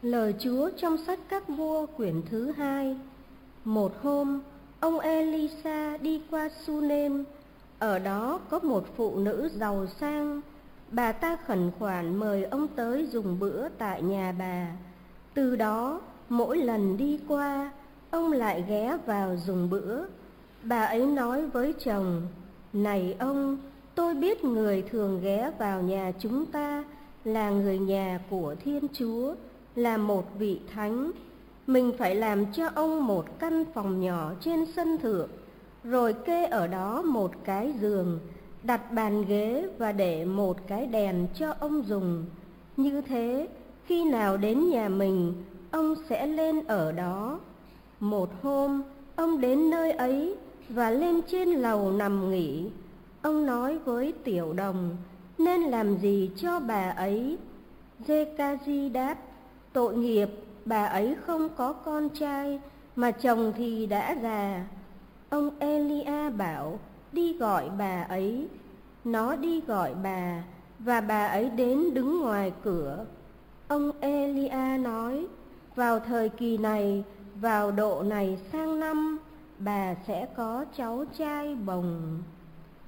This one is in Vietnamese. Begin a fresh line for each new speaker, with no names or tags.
Lời Chúa trong sách Các Vua quyển thứ 2. Một hôm, ông Elisa đi qua Sunem. Ở đó có một phụ nữ giàu sang. Bà ta khẩn khoản mời ông tới dùng bữa tại nhà bà. Từ đó, mỗi lần đi qua, ông lại ghé vào dùng bữa. Bà ấy nói với chồng: "Này ông, tôi biết người thường ghé vào nhà chúng ta là người nhà của Thiên Chúa, là một vị thánh. Mình phải làm cho ông một căn phòng nhỏ trên sân thượng, rồi kê ở đó một cái giường, đặt bàn ghế và để một cái đèn cho ông dùng. Như thế, khi nào đến nhà mình, ông sẽ lên ở đó." Một hôm, ông đến nơi ấy và lên trên lầu nằm nghỉ. Ông nói với tiểu đồng nên làm gì cho bà ấy. Gê-ca-di đáp: "Tội nghiệp, bà ấy không có con trai, mà chồng thì đã già." Ông Elia bảo: "Đi gọi bà ấy." Nó đi gọi bà, và bà ấy đến đứng ngoài cửa. Ông Elia nói: "Vào thời kỳ này, vào độ này sang năm, bà sẽ có cháu trai bồng."